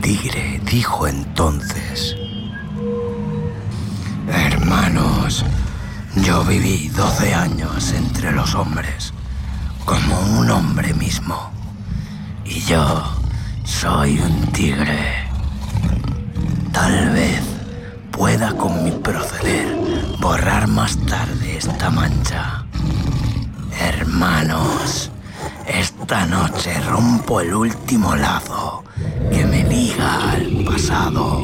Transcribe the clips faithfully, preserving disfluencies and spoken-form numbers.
tigre dijo entonces: hermanos, yo viví doce años entre los hombres, como un hombre mismo, y yo soy un tigre. Tal vez pueda con mi proceder borrar más tarde esta mancha. Hermanos, esta noche rompo el último lazo que me liga al pasado.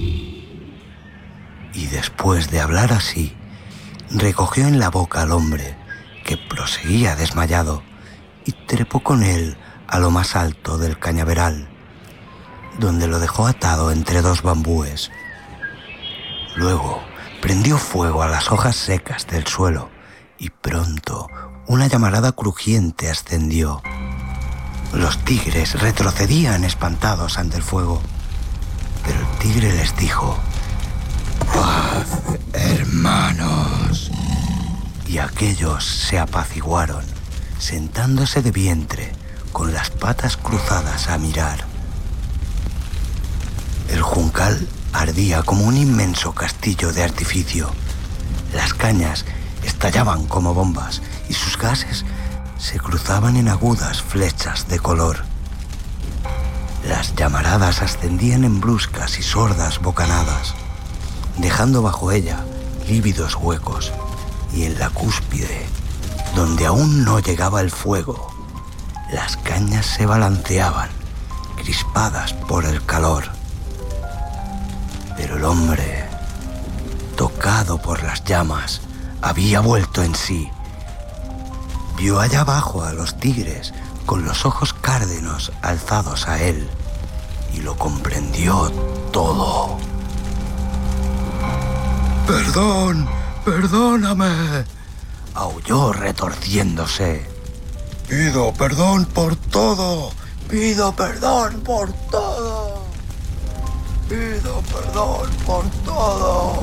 Y después de hablar así, recogió en la boca al hombre, que proseguía desmayado, y trepó con él a lo más alto del cañaveral, donde lo dejó atado entre dos bambúes. Luego prendió fuego a las hojas secas del suelo, y pronto una llamarada crujiente ascendió. Los tigres retrocedían espantados ante el fuego, pero el tigre les dijo: paz, hermanos. Y aquellos se apaciguaron, sentándose de vientre, con las patas cruzadas a mirar. El juncal ardía como un inmenso castillo de artificio. Las cañas estallaban como bombas y sus gases se cruzaban en agudas flechas de color. Las llamaradas ascendían en bruscas y sordas bocanadas, dejando bajo ella lívidos huecos, y en la cúspide, donde aún no llegaba el fuego, las cañas se balanceaban, crispadas por el calor. Pero el hombre, tocado por las llamas, había vuelto en sí. Vio allá abajo a los tigres con los ojos cárdenos alzados a él, y lo comprendió todo. «Perdón, perdóname», aulló retorciéndose. «Pido perdón por todo, pido perdón por todo, pido perdón por todo».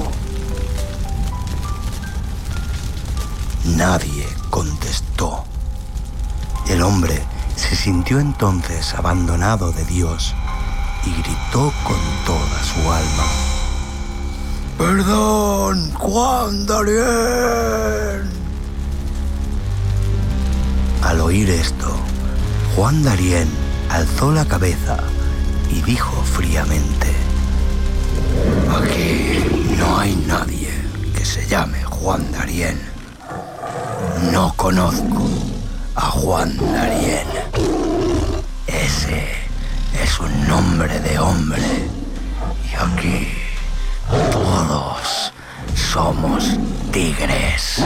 Nadie contestó. El hombre se sintió entonces abandonado de Dios y gritó con toda su alma: «¡Perdón, Juan Darien!». Al oír esto, Juan Darien alzó la cabeza y dijo fríamente: «Aquí no hay nadie que se llame Juan Darien. No conozco a Juan Darien. Ese es un nombre de hombre, y aquí todos somos tigres».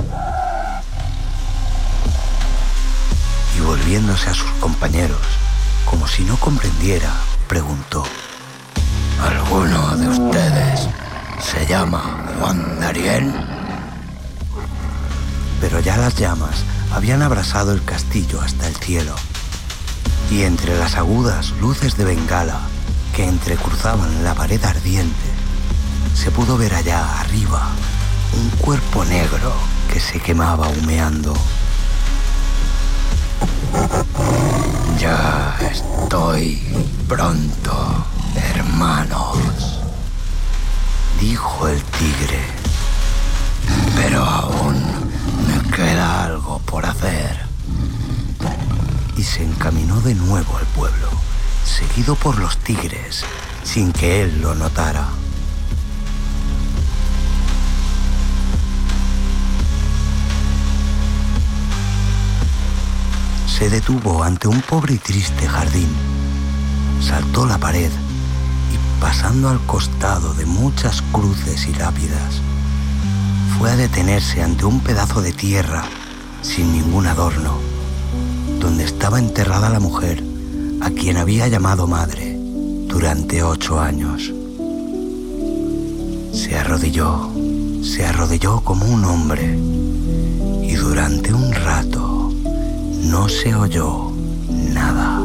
Y volviéndose a sus compañeros, como si no comprendiera, preguntó: ¿alguno de ustedes se llama Juan Darien? Pero ya las llamas habían abrasado el castillo hasta el cielo, y entre las agudas luces de bengala que entrecruzaban la pared ardiente, se pudo ver allá arriba un cuerpo negro que se quemaba humeando. «Ya estoy pronto, hermanos», dijo el tigre, «pero aún me queda algo por hacer». Y se encaminó de nuevo al pueblo, seguido por los tigres, sin que él lo notara. Se detuvo ante un pobre y triste jardín. Saltó la pared y, pasando al costado de muchas cruces y lápidas, fue a detenerse ante un pedazo de tierra sin ningún adorno, donde estaba enterrada la mujer a quien había llamado madre durante ocho años. Se arrodilló, se arrodilló como un hombre, y durante un rato no se oyó nada.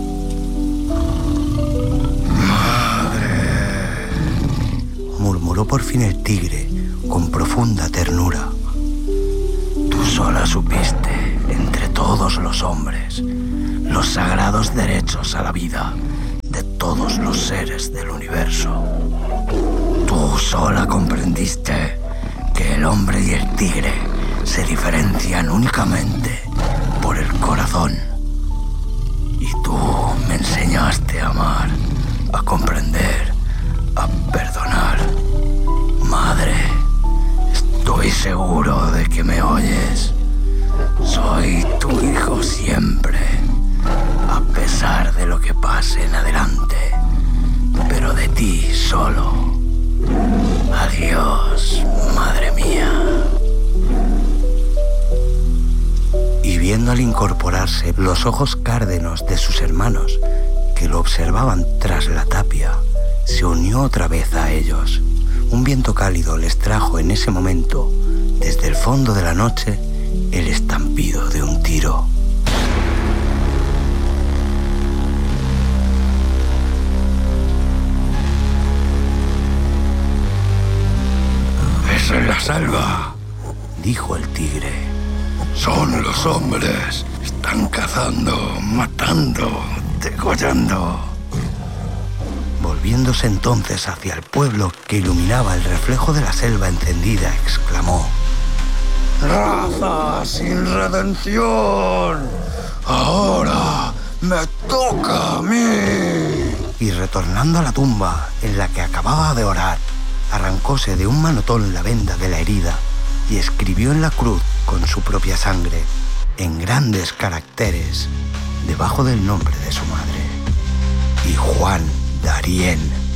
«Madre», murmuró por fin el tigre con profunda ternura. «Tú sola supiste, entre todos los hombres, los sagrados derechos a la vida de todos todos los seres del universo. Tú sola comprendiste que el hombre y el tigre se diferencian únicamente por el corazón. Y tú me enseñaste a amar, a comprender, a perdonar. Madre, estoy seguro de que me oyes. Soy tu hijo siempre, a pesar de lo que pase en adelante, pero de ti solo. Adiós, madre mía. Y viendo al incorporarse los ojos cárdenos de sus hermanos, que lo observaban tras la tapia, se unió otra vez a ellos. Un viento cálido les trajo en ese momento, desde el fondo de la noche, el estampido de un tiro. ¡Es en la selva!, dijo el tigre. Son los hombres. Están cazando, matando, degollando. Volviéndose entonces hacia el pueblo que iluminaba el reflejo de la selva encendida, exclamó: ¡Raza sin redención! ¡Ahora me toca a mí! Y retornando a la tumba en la que acababa de orar, arrancóse de un manotón la venda de la herida y escribió en la cruz con su propia sangre, en grandes caracteres, debajo del nombre de su madre: y Juan Darién.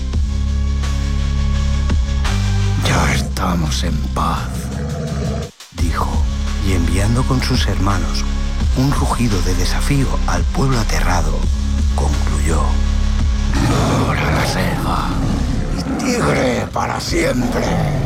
Ya estamos en paz, dijo, y enviando con sus hermanos un rugido de desafío al pueblo aterrado, concluyó: ahora la selva y tigre para siempre.